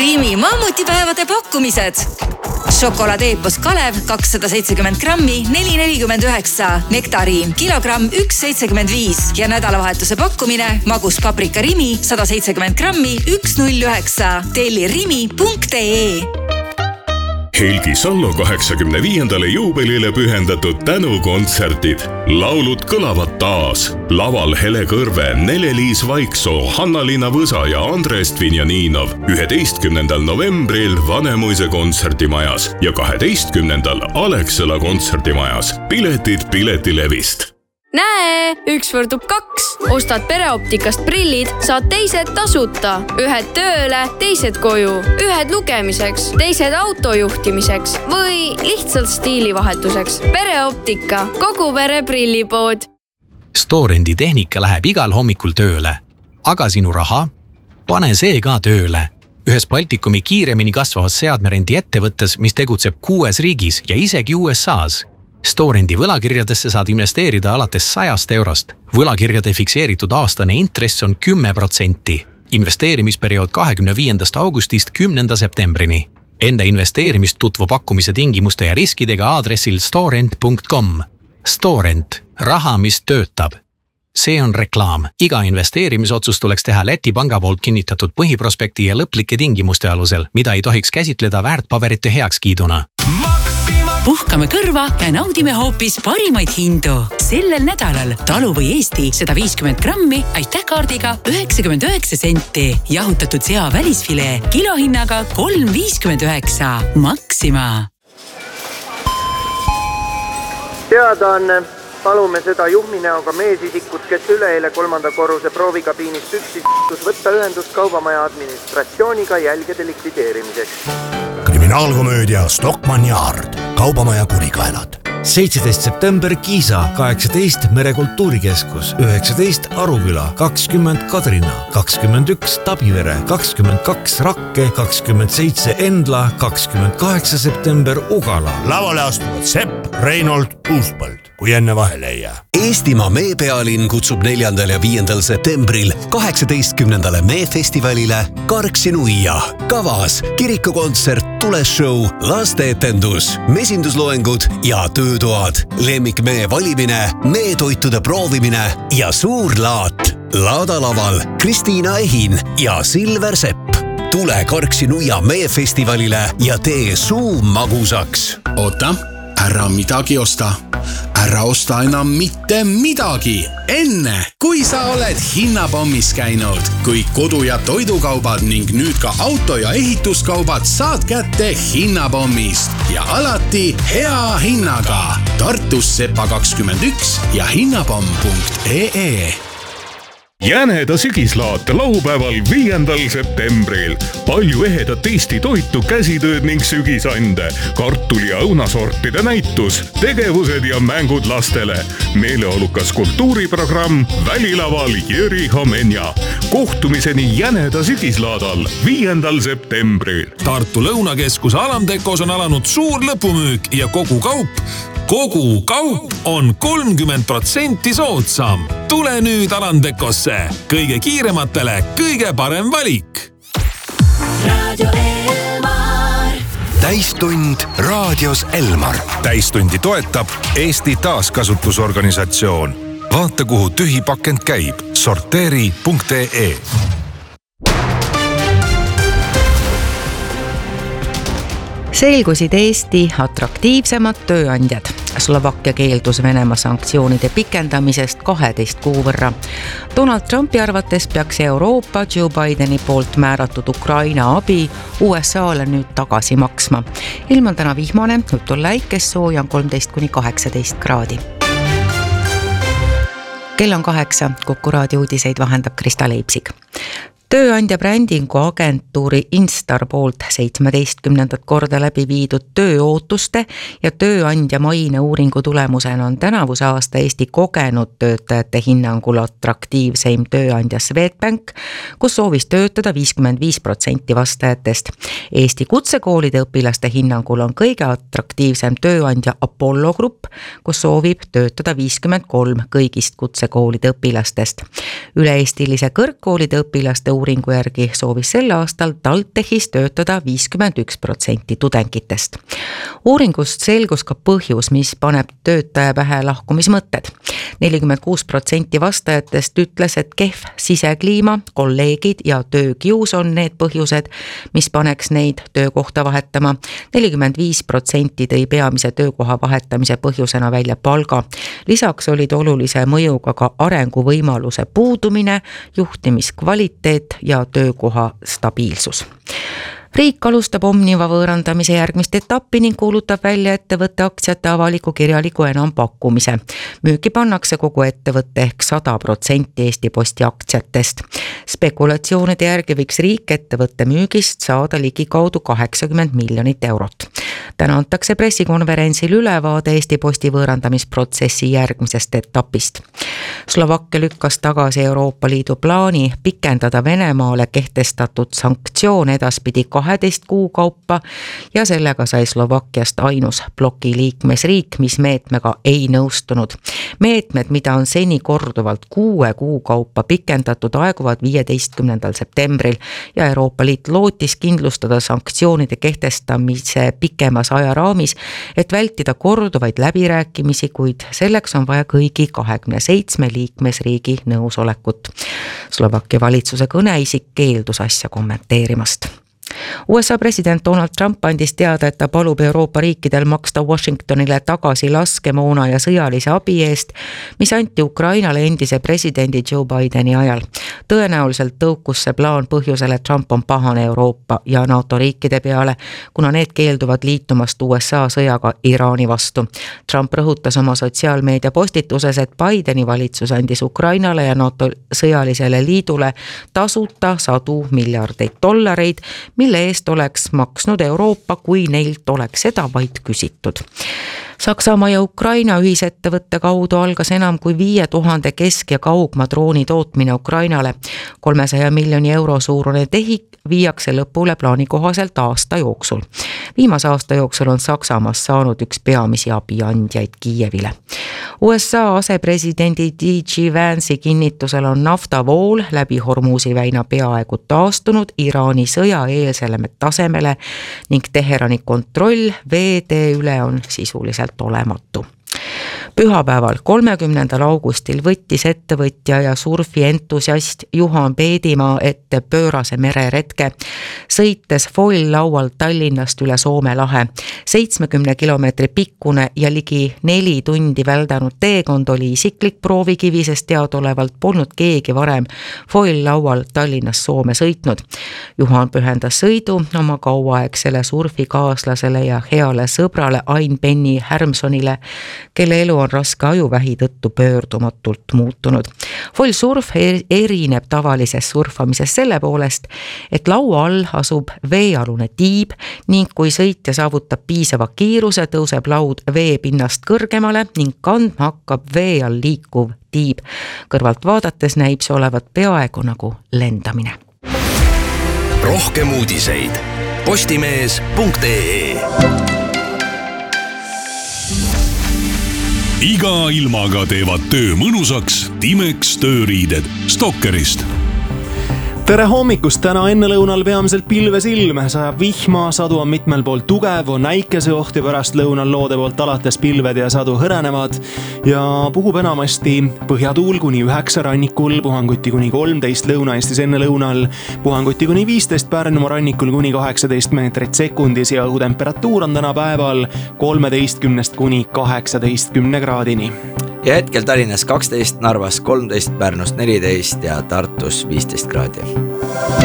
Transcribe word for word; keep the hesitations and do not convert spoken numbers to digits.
Rimi mammutipäevade pakkumised. Šokoladeepos Kalev kakssada seitsekümmend grammi neli nelikümmend üheksa, Nektariim kilogramm üks seitsekümmend viis ja nädalavahetuse pakkumine magus paprika Rimi sada seitsekümmend grammi üks null üheksa. Telli rimi punkt ee. Helgi Sallo kaheksakümne viiendale juubelile pühendatud tänukontserdid. Laulud kõlavad taas. Laval Hele Kõrve, Nele-Liis Vaiksoo, Hanna-Liina Võsa ja Andres Dvinjaninov. üheteistkümnendal novembril Vanemuise kontserdimajas ja kaheteistkümnendal Alexela kontserdimajas. Piletid Piletilevist. Näe, üks võrdub kaks. Ostad pereoptikast prillid, saad teised tasuta. Ühed tööle, teised koju. Ühed lugemiseks, teised autojuhtimiseks või lihtsalt stiilivahetuseks. Pereoptika, kogu pere prillipood. Storendi tehnika läheb igal hommikul tööle. Aga sinu raha? Pane see ka tööle. Ühes Baltikumi kiiremini kasvavas seadmerendi ettevõttes, mis tegutseb kuues riigis ja isegi U S A's. Storendi võlakirjadesse saad investeerida alates sajast eurost. Võlakirjade fikseeritud aastane intress on kümme protsenti. Investeerimisperiood kahekümne viiendast augustist kümnenda septembrini. Enda investeerimist tutvu pakkumise tingimuste ja riskidega aadressil storent punkt com. Storent. Raha, mis töötab. See on reklaam. Iga investeerimisotsus tuleks teha Läti panga poolt kinnitatud põhiprospekti ja lõplike tingimuste alusel, mida ei tohiks käsitleda väärtpaberite heakskiiduna. Puhkame kõrva ja naudime hoopis parimaid hindu. Sellel nädalal Talu või Eesti sada viiskümmend grammi aitäh kaardiga üheksakümmend üheksa senti. Jahutatud sea välisfilee kilohinnaga kolm viiskümmend üheksa. Maxima. Teadaanne. Palume seda juhminäoga meesisikut, kes üleeile kolmanda korruse proovikabiinist üksis võtta ühendust kaubamaja administratsiooniga jälgede likvideerimiseks. Kriminaalkomöödia Stockmann Yard. Kaubamaja kurikaelad. seitseteist september Kiisa, kaheksateist Merekultuurikeskus, üheksateist Aruküla, kakskümmend Kadrina, kakskümmend üks Tabivere, kakskümmend kaks Rakke, kakskümmend seitse Endla, kakskümmend kaheksa september Ugala. Lavale astuvad Sepp, Reinhold, Uuspõld, kui enne vahele ei jää. Eestimaa meepealinn kutsub neljandal ja viiendal septembril kaheksateistkümnendale meefestivalile Karksi Nuia. Kavas kirikukontsert, tuleshow, lasteetendus, mesindusloengud ja töötoad, lemmikmee valimine, meetoitude proovimine ja suur laat. Laadalaval Kristiina Ehin ja Silver Sepp. Tule Karksi Nuia meefestivalile ja tee suu magusaks. Oota, ära midagi osta. Ära osta enam mitte midagi. Enne, kui sa oled hinnapommis käinud, kui kodu- ja toidukaubad ning nüüd ka auto- ja ehituskaubad saad kätte hinnapommist ja alati hea hinnaga. Tartus Sepa kakskümmend üks ja hinnapomm punkt ee. Jäneda sügislaat laupäeval viiendal septembril. Palju ehedat Eesti toitu, käsitööd ning sügisande, kartuli- ja õunasortide näitus, tegevused ja mängud lastele. Meeleolukas kultuuriprogramm Välilaval Jüri Homenja. Kohtumiseni Jäneda sügislaadal viiendal septembril. Tartu Lõunakeskuse Alamtekos on alanud suur lõpumüük ja kogu kaup Kogu kaup on kolmkümmend protsenti soodsam. Tule nüüd Alandekosse. Kõige kiirematele kõige parem valik. Radio Elmar. Täistund raadios Elmar. Täistundi toetab Eesti taaskasutusorganisatsioon. Vaata, kuhu tühi pakend käib. sorteeri punkt ee. Selgusid Eesti atraktiivsemad tööandjad. Slovakkia keeldus Venemaa sanktsioonide pikendamisest kaheteist kuu võrra. Donald Trumpi arvates peaks Euroopa Joe Bideni poolt määratud Ukraina abi U S A-le nüüd tagasi maksma. Ilm on täna vihmane, õhtul läikes, sooja on kolmteist kuni kaheksateist kraadi. Kell on kaheksa, Kuku raadio uudiseid vahendab Krista Leipsig. Tööandja brändingu agentuuri Instar poolt seitsmeteistkümnendat korda läbi viidud tööootuste ja tööandja maine uuringu tulemusena on tänavuse aasta Eesti kogenud töötajate hinnangul atraktiivseim tööandja Swedbank, kus soovis töötada viiskümmend viis protsenti vastajatest. Eesti kutsekoolide õpilaste hinnangul on kõige atraktiivsem tööandja Apollo Grupp, kus soovib töötada viiskümmend kolm kõigist kutsekoolide õpilastest. Üle-eestilise kõrgkoolide õpilaste uuringu järgi soovis sel aastal TalTechis töötada viiskümmend üks protsenti tudengitest. Uuringust selgus ka põhjus, mis paneb töötaja pähe lahkumismõtted. nelikümmend kuus protsenti vastajatest ütles, et kehv sisekliima, kolleegid ja töökius on need põhjused, mis paneks neid töökohta vahetama. nelikümmend viis protsenti tõi peamise töökoha vahetamise põhjusena välja palga. Lisaks olid olulise mõjuga ka arenguvõimaluse puudumine, juhtimiskvaliteet ja töökoha stabiilsus. Riik alustab Omniva võõrandamise järgmist etappi ning kuulutab välja ettevõtte aktsiate avaliku kirjaliku enampakkumise. Müüki pannakse kogu ettevõtte ehk sada protsenti Eesti Posti aktsiatest. Spekulatsioonide järgi võiks riik ettevõtte müügist saada ligikaudu kaheksakümmend miljonit eurot. Täna antakse pressikonverentsil ülevaade Eesti Posti võõrandamisprotsessi järgmisest etapist. Slovakkia lükkas tagasi Euroopa Liidu plaani pikendada Venemaale kehtestatud sanktsioon edaspidi kaheteist kuu kaupa ja sellega sai Slovakkiast ainus bloki liikmesriik, mis meetmega ei nõustunud. Meetmed, mida on seni korduvalt kuue kuu kaupa pikendatud, aeguvad viieteistkümnendal septembril ja Euroopa Liit lootis kindlustada sanktsioonide kehtestamise pikemas ajaraamis, et vältida korduvaid läbirääkimisi, kuid selleks on vaja kõigi kahekümne seitsme liikmesriigi nõusolekut. Slovakkia valitsuse kõneisik keeldus asja kommenteerimast. U S A president Donald Trump andis teada, et ta palub Euroopa riikidel maksta Washingtonile tagasi laskemoona ja sõjalise abi eest, mis anti Ukrainale endise presidendi Joe Bideni ajal. Tõenäoliselt tõukus see plaan põhjusel, et Trump on pahane Euroopa ja NATO riikide peale, kuna need keelduvad liitumast U S A sõjaga Iraani vastu. Trump rõhutas oma sotsiaalmeedia postituses, et Bideni valitsus andis Ukrainale ja NATO sõjalisele liidule tasuta sadu miljardeid dollareid, mille eest oleks maksnud Euroopa, kui neilt oleks seda vaid küsitud. Saksamaa ja Ukraina ühisettevõtte kaudu algas enam kui viie tuhande kesk- ja kaugmaa drooni tootmine Ukrainale. kolmesaja miljoni euro suurune tehik viiakse lõpule plaani kohaselt aasta jooksul. Viimase aasta jooksul on Saksamaast saanud üks peamisi abiandjaid Kiievile. U S A asepresidendi D J Vance'i kinnitusel on naftavool läbi Hormuzi väina peaaegu taastunud Iraani sõjaeelsele tasemele ning Teherani kontroll veetee üle on sisuliselt olematu. Pühapäeval, kolmekümnendal augustil võttis ettevõtja ja surfi entusiast Juhan Peedimaa ette pöörase mereretke, sõites foil-laual Tallinnast üle Soome lahe. seitsmekümne kilomeetri pikkune ja ligi neli tundi väldanud teekond oli isiklik proovikivi, sest teadolevalt polnud keegi varem foil-laual Tallinnast Soome sõitnud. Juhan pühendas sõidu oma kauaaegsele surfikaaslasele ja heale sõbrale Ain Penny Härmsonile, kelle elu on raske ajuvähi tõttu pöördumatult muutunud. Foil surf erineb tavalisest surfamisest selle poolest, et laua all asub veealune tiib ning kui sõitja saavutab piisava kiiruse, tõuseb laud veepinnast kõrgemale ning kandma hakkab vee all liikuv tiib. Kõrvalt vaadates näib see olevat peaaegu nagu lendamine. Rohkem uudiseid postimees punkt ee. Iga ilmaga teevad töö mõnusaks Timex tööriided Stokkerist. Tere hommikust, täna ennelõunal peamiselt pilves ilm, sajab vihma, sadu on mitmel pool tugev, on näikeseoht ja pärast lõunal loode poolt alates pilved ja sadu hõrenevad ja puhub enamasti põhjatuul kuni üheksa rannikul, puhanguti kuni kolmteist Lõuna-Eestis ennelõunal, puhanguti kuni viisteist Pärnumaa rannikul kuni kaheksateist meetrit sekundis ja õhutemperatuur on täna päeval kolmeteistkümnest kuni kaheksateistkümne kraadini. Ja hetkel Tallinnas kaksteist, Narvas kolmteist, Pärnust neliteist ja Tartus viisteist kraadi.